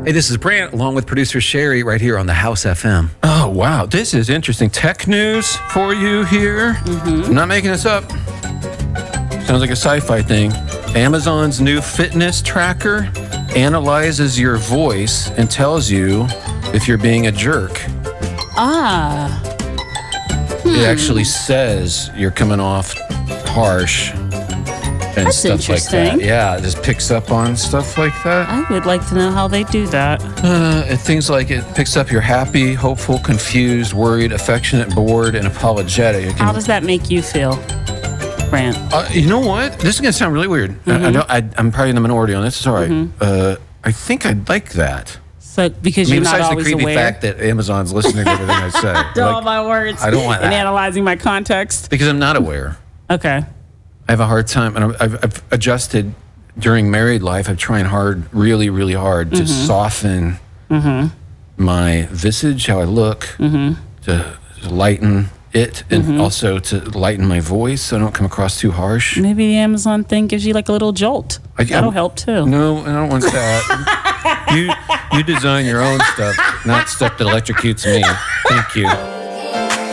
Hey, this is Brant, along with producer Sherry, right here on the House FM. Oh, wow. This is interesting. Tech news for you here. I'm not making this up. Sounds like a sci-fi thing. Amazon's new fitness tracker analyzes your voice and tells you if you're being a jerk. It actually says you're coming off harsh and That's stuff like that. interesting. Yeah, it just picks up on stuff like that. I would like to know how they do that. And things like it picks up you're happy, hopeful, confused, worried, affectionate, bored, and apologetic. How does that make you feel, Brant? You know what? This is going to sound really weird. I'm probably in the minority on this. It's all right. I think I'd like that. So because I mean, you're not besides the always creepy aware. fact that Amazon's listening to everything I say. All my words. I don't want And that. analyzing my context. Because I'm not aware. Okay. I have a hard time, and I've adjusted during married life. I'm trying hard, really, really hard to soften my visage, how I look, to lighten it, and also to lighten my voice so I don't come across too harsh. Maybe the Amazon thing gives you like a little jolt. That'll help too. No, I don't want that. You design your own stuff, not stuff that electrocutes me. Thank you.